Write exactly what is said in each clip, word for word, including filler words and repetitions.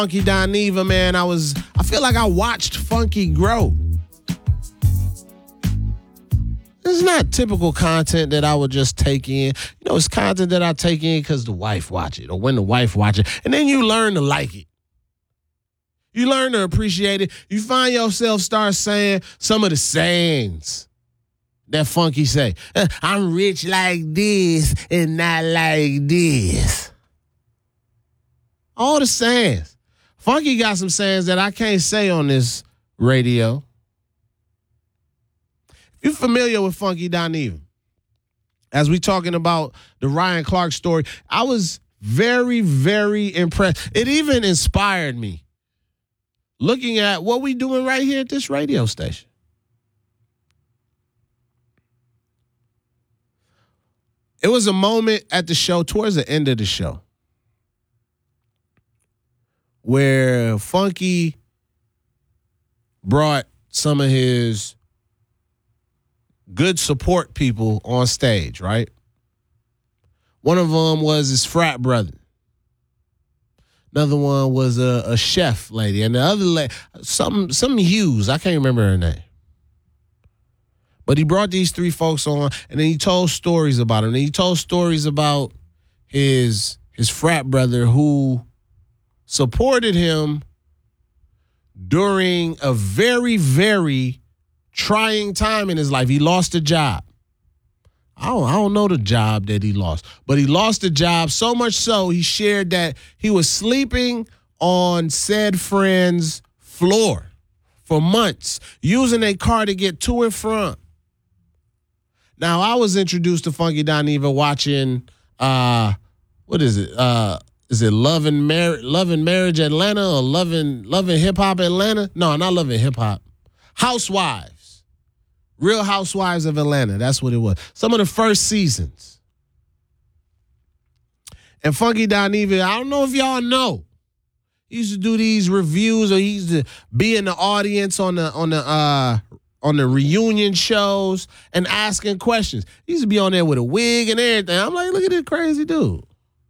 Funky Dineva, man, I was, I feel like I watched Funky grow. It's not typical content that I would just take in. You know, it's content that I take in because the wife watch it or when the wife watch it. And then you learn to like it. You learn to appreciate it. You find yourself start saying some of the sayings that Funky say. Uh, I'm rich like this and not like this. All the sayings. Funky got some sayings that I can't say on this radio. If you're familiar with Funky Dineva, as we talking about the Ryan Clark story, I was very, very impressed. It even inspired me looking at what we doing right here at this radio station. It was a moment at the show, towards the end of the show, where Funky brought some of his good support people on stage, right? One of them was his frat brother. Another one was a, a chef lady. And the other lady, some, some Hughes, I can't remember her name. But he brought these three folks on, and then he told stories about them. And he told stories about his, his frat brother who supported him during a very, very trying time in his life. He lost a job. I don't, I don't know the job that he lost, but he lost a job so much so he shared that he was sleeping on said friend's floor for months, using a car to get to and from. Now, I was introduced to Funky Dineva watching, uh, what is it? Uh, is it Love and, Mar- Love and Marriage Atlanta or Love and, Love and Hip Hop Atlanta? No, not Love and Hip Hop. Housewives. Real Housewives of Atlanta. That's what it was. Some of the first seasons. And Funky Dineva, I don't know if y'all know, he used to do these reviews, or he used to be in the audience on the on the uh, on the reunion shows and asking questions. He used to be on there with a wig and everything. I'm like, look at this crazy dude.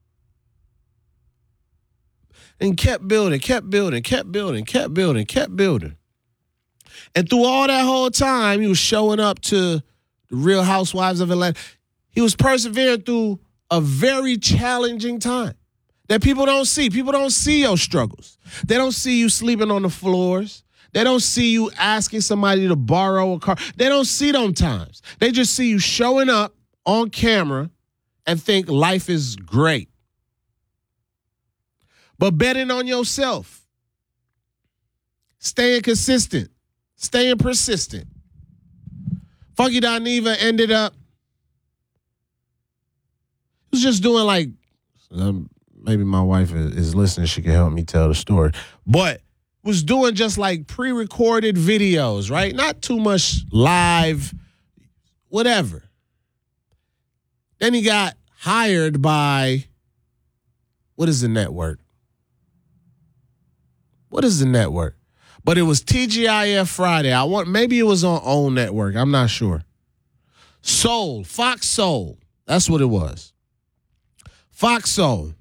And kept building, kept building, kept building, kept building, kept building. And through all that whole time, he was showing up to the Real Housewives of Atlanta. He was persevering through a very challenging time that people don't see. People don't see your struggles. They don't see you sleeping on the floors. They don't see you asking somebody to borrow a car. They don't see them times. They just see you showing up on camera and think life is great. But betting on yourself, staying consistent, staying persistent. Funky Dineva ended up, he was just doing like, um, maybe my wife is, is listening, she can help me tell the story, but was doing just like pre-recorded videos, right? Not too much live, whatever. Then he got hired by, what is the network? What is the network? But it was T G I F Friday. I want maybe it was on OWN Network. I'm not sure. Soul, Fox Soul. That's what it was. Fox Soul.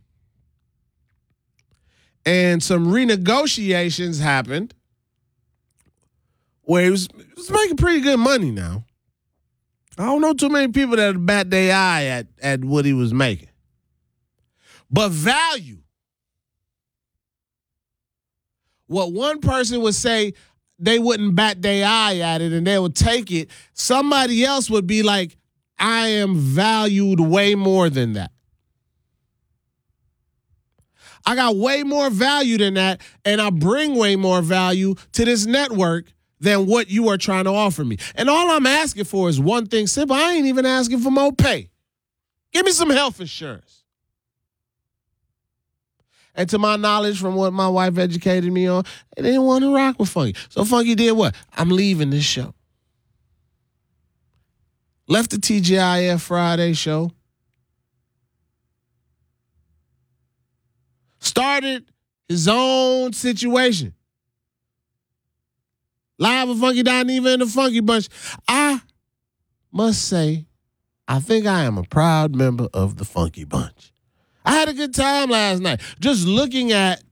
And some renegotiations happened where he was, he was making pretty good money now. I don't know too many people that bat their eye at, at what he was making. But value. What one person would say, they wouldn't bat their eye at it and they would take it. Somebody else would be like, I am valued way more than that. I got way more value than that, and I bring way more value to this network than what you are trying to offer me. And all I'm asking for is one thing simple. I ain't even asking for more pay. Give me some health insurance. And to my knowledge, from what my wife educated me on, they didn't want to rock with Funky. So Funky did what? I'm leaving this show. Left the T G I F Friday show. Started his own situation. Live with Funky Dineva and the Funky Bunch. I must say, I think I am a proud member of the Funky Bunch. I had a good time last night just looking at